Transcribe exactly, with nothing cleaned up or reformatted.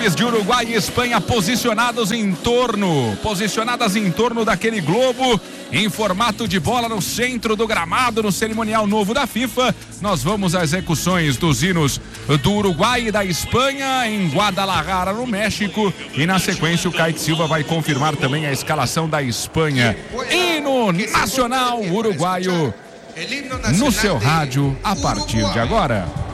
equipes de Uruguai e Espanha posicionados em torno, posicionadas em torno daquele globo em formato de bola no centro do gramado, no cerimonial novo da FIFA. Nós vamos às execuções dos hinos do Uruguai e da Espanha em Guadalajara, no México, e na sequência o Kaique Silva vai confirmar também a escalação da Espanha. Hino nacional uruguaio no seu rádio a partir de agora.